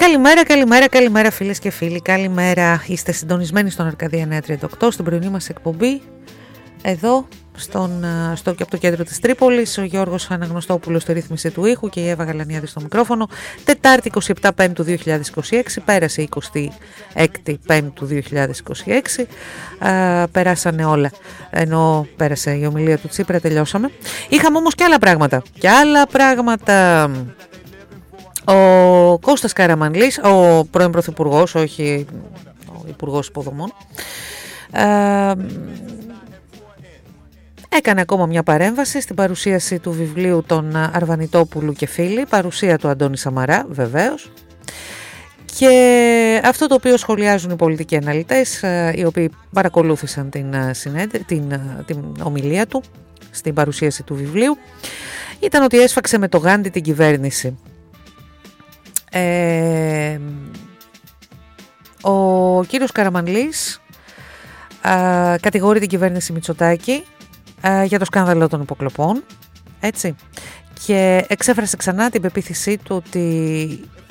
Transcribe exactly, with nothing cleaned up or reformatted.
Καλημέρα, καλημέρα, καλημέρα φίλες και φίλοι. Καλημέρα, είστε συντονισμένοι στον Αρκαδία εννιακόσια τριάντα οκτώ, στην πρωινή μας εκπομπή. Εδώ, στον, στο, και από το κέντρο της Τρίπολης, ο Γιώργος Αναγνωστόπουλος στη ρύθμιση του ήχου και η Εύα Γαλανιάδη στο μικρόφωνο. Τετάρτη εικοστή εβδόμη Πέμπτου δύο χιλιάδες είκοσι έξι, πέρασε εικοστή έκτη Πέμπτου δύο χιλιάδες είκοσι έξι. Α, περάσανε όλα, ενώ πέρασε η ομιλία του Τσίπρα, τελειώσαμε. Είχαμε όμως και άλλα πράγματα, και άλλα πράγματα. Ο Κώστας Καραμανλής, ο πρώην πρωθυπουργός, όχι ο υπουργός υποδομών, ε, έκανε ακόμα μια παρέμβαση στην παρουσίαση του βιβλίου των Αρβανιτόπουλου και φίλοι, παρουσία του Αντώνη Σαμαρά βεβαίως, και αυτό το οποίο σχολιάζουν οι πολιτικοί αναλυτές, οι οποίοι παρακολούθησαν την, συνέντε, την, την ομιλία του στην παρουσίαση του βιβλίου, ήταν ότι έσφαξε με το γάντι την κυβέρνηση. Ε, ο κύριος Καραμανλής α, κατηγορεί την κυβέρνηση Μητσοτάκη α, για το σκάνδαλο των υποκλοπών, έτσι, και εξέφρασε ξανά την πεποίθησή του ότι